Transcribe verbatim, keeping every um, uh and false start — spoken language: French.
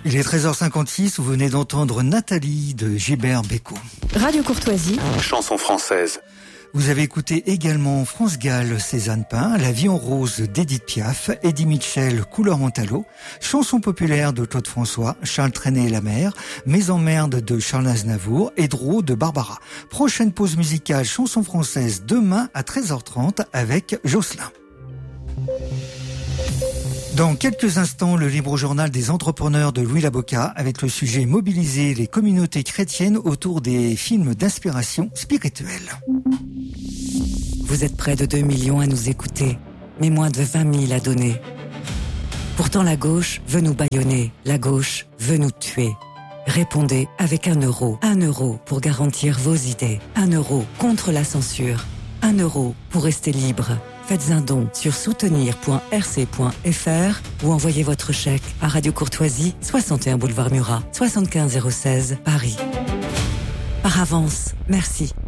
Il est treize heures cinquante-six, vous venez d'entendre Nathalie de Gilbert Bécaud. Radio Courtoisie. Chanson française. Vous avez écouté également France Gall, Cézanne Pain, La vie en rose d'Edith Piaf, Eddie Mitchell, Couleur Mentalo, Chanson populaire de Claude François, Charles Trenet et la mer, Mes emmerdes de Charles Aznavour, Hédro de Barbara. Prochaine pause musicale, chanson française demain à treize heures trente avec Jocelyn. Dans quelques instants, le libre journal des entrepreneurs de Louis Laboca avec le sujet mobiliser les communautés chrétiennes autour des films d'inspiration spirituelle. Vous êtes près de deux millions à nous écouter, mais moins de vingt mille à donner. Pourtant la gauche veut nous bâillonner, la gauche veut nous tuer. Répondez avec un euro. Un euro pour garantir vos idées. Un euro contre la censure. Un euro pour rester libre. Faites un don sur soutenir point r c point f r ou envoyez votre chèque à Radio Courtoisie, soixante et un boulevard Murat, soixante-quinze zéro seize, Paris. Par avance, merci.